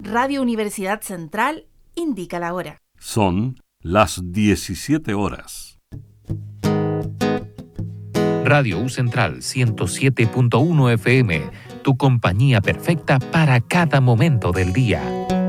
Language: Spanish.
Radio Universidad Central indica la hora. Son las 17 horas. Radio U Central 107.1 FM, tu compañía perfecta para cada momento del día.